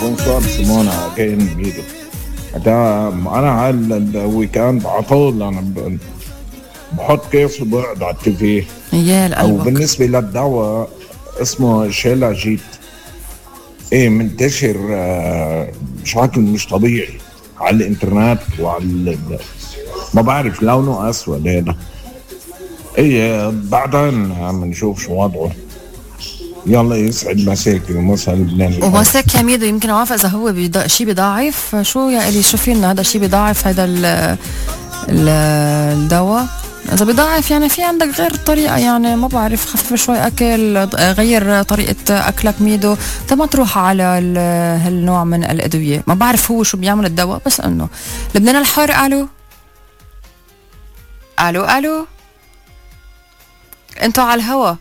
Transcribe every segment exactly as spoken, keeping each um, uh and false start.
بونسوار سيمونا كاين فيديو ده. انا على الويكاند على طول انا ب- بحط كيس وبقعد على التي في. يا او لقلبك. بالنسبه للدواء اسمه شيلاجيت، ايه منتشر آه، بشكل مش طبيعي على الانترنت وعلى ال- ما بعرف لونه اسود هذا. ايه بعدين عم نشوف شو وضعه. يلا يسعد مساكي ومسا لبنان. ومساك يا ميدو، يمكن عارفه اذا هو بيض... شيء بيضاعف. شو يا الي شوفي لنا هذا شيء بيضاعف هذا ال... ال... الدواء. اذا بيضاعف يعني في عندك غير طريقه، يعني ما بعرف، خفف شوي اكل، غير طريقه اكلك ميدو، ما تروح على ال... هالنوع من الادويه. ما بعرف هو شو بيعمل الدواء، بس انه لبنان الحر. الو الو الو انتوا على الهوا.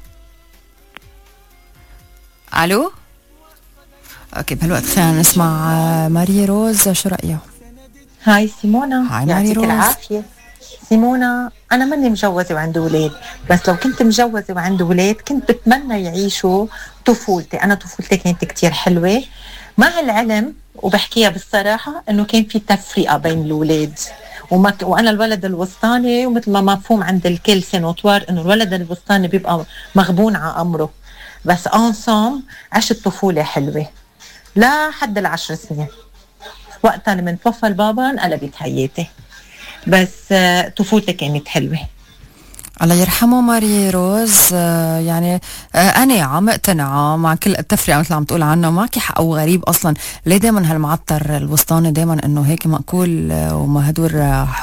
الو اوكي، بهالوقت خلينا نسمع آه، ماري روز، شو رأيها؟ هاي سيمونا، هاي ماري يعطيك روز. العافية. سيمونا، أنا ماني مجوزة وعندي ولاد، بس لو كنت مجوزة وعندي ولاد كنت بتمنى يعيشوا طفولتي. أنا طفولتي كانت كتير حلوة، مع العلم وبحكيها بالصراحة إنه كان في تفرقة بين الولاد، وما ك... وأنا الولد الوسطاني، ومثل ما مفهوم عند الكل سينوتوار إنه الولد الوسطاني بيبقى مغبون على أمره. بس أنصام عشت طفولة حلوة لحد العشر سنين. وقتها لما توفى البابا انقلبت حياتي، بس آه، طفولتي كانت حلوة. الله يرحمه ماري روز. آه، يعني آه، قانعة مقتنعة مع كل التفرقة مثل عم تقول عنه. معك حق، أو غريب أصلا ليه دايما هالمعطر الوسطاني دايما إنه هيك مأكول آه، ومهدور آه،